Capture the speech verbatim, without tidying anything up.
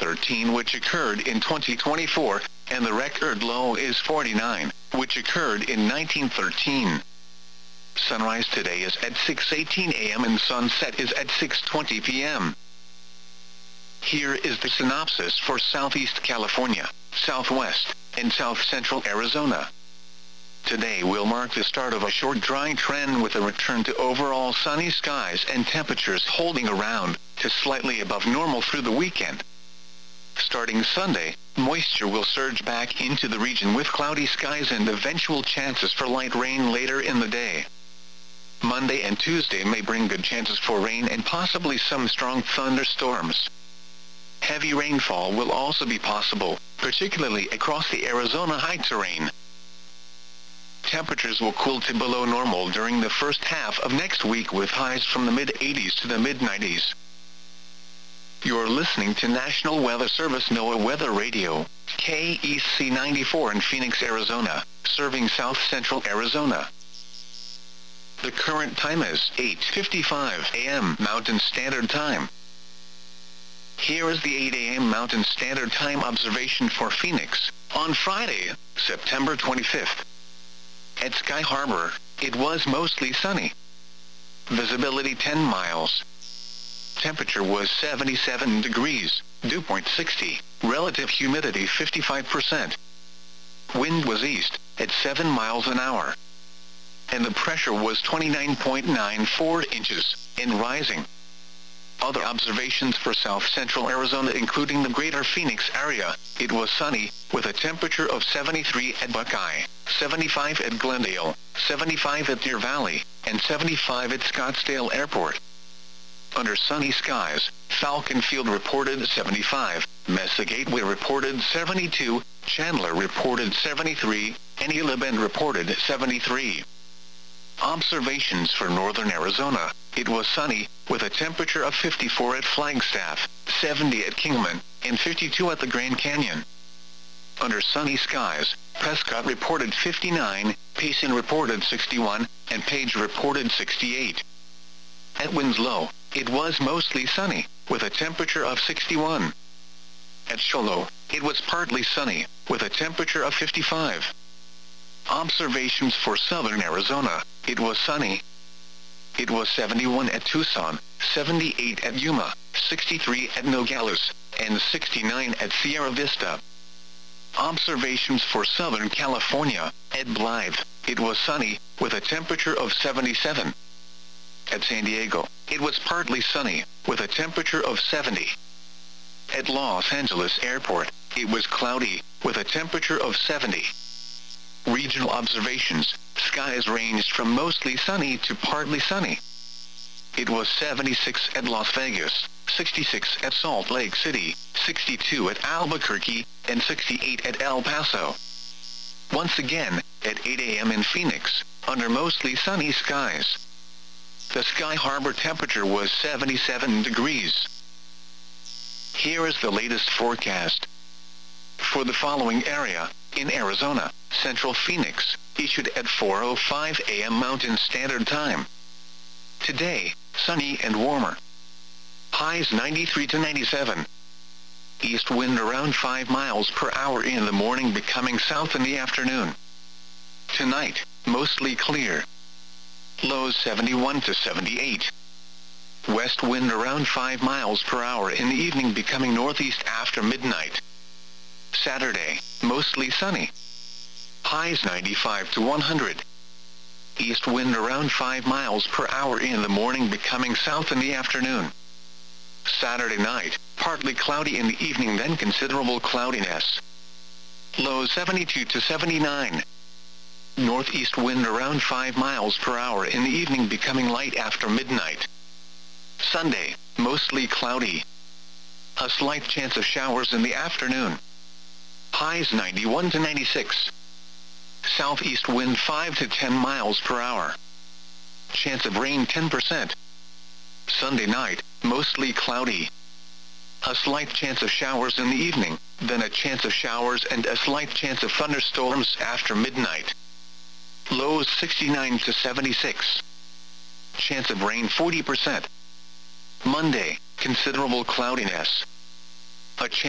thirteen, which occurred in twenty twenty-four, and the record low is forty-nine, which occurred in nineteen thirteen. Sunrise today is at six eighteen a m and sunset is at six twenty p m Here is the synopsis for Southeast California, Southwest, and South Central Arizona. Today will mark the start of a short dry trend with a return to overall sunny skies and temperatures holding around to slightly above normal through the weekend. Starting Sunday, moisture will surge back into the region with cloudy skies and eventual chances for light rain later in the day. Monday and Tuesday may bring good chances for rain and possibly some strong thunderstorms. Heavy rainfall will also be possible, particularly across the Arizona high terrain. Temperatures will cool to below normal during the first half of next week with highs from the mid eighties to the mid nineties. You're listening to National Weather Service NOAA Weather Radio, K E C ninety-four in Phoenix, Arizona, serving South Central Arizona. The current time is eight fifty-five a m Mountain Standard Time. Here is the eight a m Mountain Standard Time observation for Phoenix on Friday, September twenty-fifth. At Sky Harbor, it was mostly sunny. Visibility ten miles. Temperature was seventy-seven degrees, dew point sixty, relative humidity fifty-five percent. Wind was east, at seven miles an hour. And the pressure was twenty-nine point nine four inches, and rising. Other observations for South Central Arizona including the greater Phoenix area, it was sunny, with a temperature of seventy-three at Buckeye, seventy-five at Glendale, seventy-five at Deer Valley, and seventy-five at Scottsdale Airport. Under sunny skies, Falcon Field reported seventy-five, Mesa Gateway reported seventy-two, Chandler reported seventy-three, and Gila Bend reported seventy-three. Observations for northern Arizona, it was sunny, with a temperature of fifty-four at Flagstaff, seventy at Kingman, and fifty-two at the Grand Canyon. Under sunny skies, Prescott reported fifty-nine, Payson reported sixty-one, and Page reported sixty-eight. At Winslow, it was mostly sunny, with a temperature of sixty-one. At Shoalo, it was partly sunny, with a temperature of fifty-five. Observations for southern Arizona, it was sunny. It was seventy-one at Tucson, seventy-eight at Yuma, sixty-three at Nogales, and sixty-nine at Sierra Vista. Observations for Southern California, at Blythe, it was sunny, with a temperature of seventy-seven. At San Diego, it was partly sunny, with a temperature of seventy. At Los Angeles Airport, it was cloudy, with a temperature of seventy. Regional observations, skies ranged from mostly sunny to partly sunny. It was seventy-six at Las Vegas, sixty-six at Salt Lake City, sixty-two at Albuquerque, and sixty-eight at El Paso. Once again, at eight a m in Phoenix, under mostly sunny skies. The Sky Harbor temperature was seventy-seven degrees. Here is the latest forecast. For the following area, in Arizona, Central Phoenix, issued at four oh five a m Mountain Standard Time. Today, sunny and warmer. Highs ninety-three to ninety-seven. East wind around five miles per hour in the morning, becoming south in the afternoon. Tonight, mostly clear. Lows seventy-one to seventy-eight. West wind around five miles per hour in the evening, becoming northeast after midnight. Saturday, mostly sunny. Highs ninety-five to one hundred. East wind around five miles per hour in the morning, becoming south in the afternoon. Saturday night, partly cloudy in the evening, then considerable cloudiness. Lows seventy-two to seventy-nine. Northeast wind around five miles per hour in the evening, becoming light after midnight. Sunday, mostly cloudy. A slight chance of showers in the afternoon. Highs ninety-one to ninety-six. Southeast wind five to ten miles per hour. Chance of rain ten percent. Sunday night, mostly cloudy. A slight chance of showers in the evening, then a chance of showers and a slight chance of thunderstorms after midnight. Lows sixty-nine to seventy-six. Chance of rain forty percent. Monday, considerable cloudiness. A chance